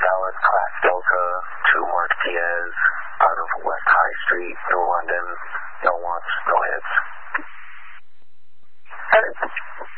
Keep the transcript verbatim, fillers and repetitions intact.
Dallas, Class Delta, to Mark Diaz, out of West High Street, New London. No wants, no hits.